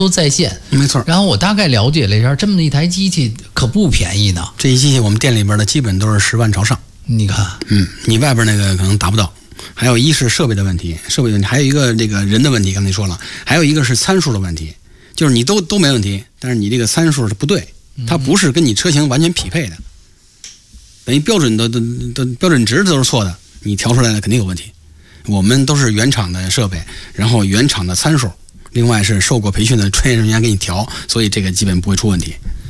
都在线。 没错。 然后我大概了解了一下，这么一台机器可不便宜呢。 这一机器我们店里边的基本都是10万朝上。 你看， 你外边那个可能达不到。还有一是设备的问题，还有一个这个人的问题，刚才说了，还有一个是参数的问题，就是你都没问题，但是你这个参数是不对，它不是跟你车型完全匹配的，等于标准的标准值都是错的，你调出来的肯定有问题。我们都是原厂的设备，然后原厂的参数，另外是受过培训的专业人员给你调，所以这个基本不会出问题。